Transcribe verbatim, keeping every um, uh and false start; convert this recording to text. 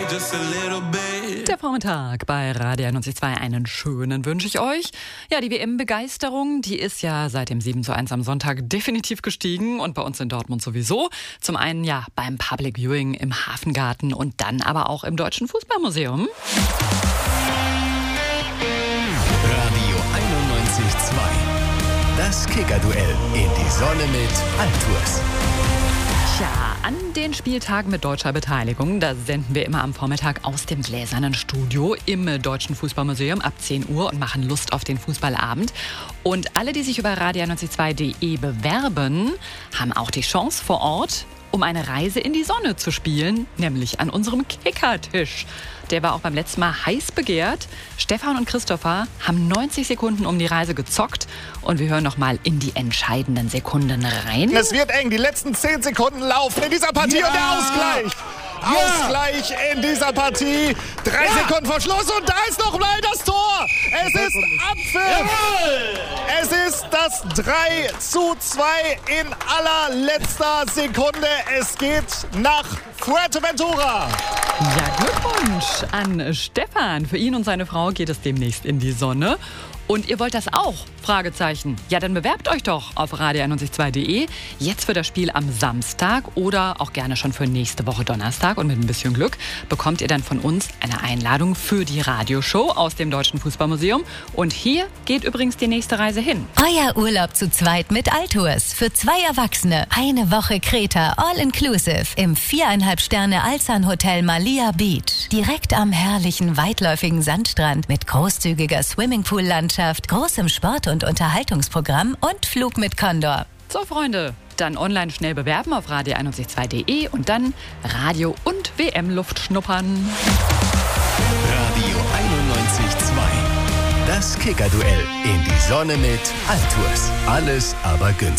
just a little bit. Der Vormittag bei Radio einundneunzig Komma zwei, einen schönen wünsche ich euch. Ja, die W M-Begeisterung, die ist ja seit dem sieben zu eins am Sonntag definitiv gestiegen und bei uns in Dortmund sowieso. Zum einen ja beim Public Viewing im Hafengarten und dann aber auch im Deutschen Fußballmuseum. Radio einundneunzig Komma zwei. Das Kicker-Duell in die Sonne mit Altours. Tja, an den Spieltagen mit deutscher Beteiligung, da senden wir immer am Vormittag aus dem gläsernen Studio im Deutschen Fußballmuseum ab zehn Uhr und machen Lust auf den Fußballabend. Und alle, die sich über radio einundneunzig Komma zwei punkt de bewerben, haben auch die Chance vor Ort, um eine Reise in die Sonne zu spielen, nämlich an unserem Kickertisch. Der war auch beim letzten Mal heiß begehrt. Stefan und Christopher haben neunzig Sekunden um die Reise gezockt und wir hören noch mal in die entscheidenden Sekunden rein. Es wird eng, die letzten zehn Sekunden laufen in dieser Partie Ja! und der Ausgleich. Ja! Ausgleich in dieser Partie. Drei Ja! Sekunden vor Schluss und da ist noch mal das Tor. Es ist Abpfiff. Es ist das drei zu zwei in allerletzter Sekunde. Es geht nach Fuerteventura. Ja, Glückwunsch an Stefan. Für ihn und seine Frau geht es demnächst in die Sonne. Und ihr wollt das auch? Fragezeichen. Ja, dann bewerbt euch doch auf radio einundneunzig Komma zwei punkt de. Jetzt für das Spiel am Samstag oder auch gerne schon für nächste Woche Donnerstag. Und mit ein bisschen Glück bekommt ihr dann von uns eine Einladung für die Radioshow aus dem Deutschen Fußballmuseum. Und hier geht übrigens die nächste Reise hin. Euer Urlaub zu zweit mit Altours. Für zwei Erwachsene. Eine Woche Kreta, all-inclusive. Im viereinhalb Sterne Alsan Hotel Malia Beach. Direkt am herrlichen, weitläufigen Sandstrand mit großzügiger Swimmingpool-Landschaft, großem Sport- und Unterhaltungsprogramm und Flug mit Condor. So, Freunde, dann online schnell bewerben auf radio einundneunzig Komma zwei punkt de und dann Radio- und W M-Luft schnuppern. Radio einundneunzig Komma zwei. Das Kicker-Duell in die Sonne mit Altours. Alles aber günstig.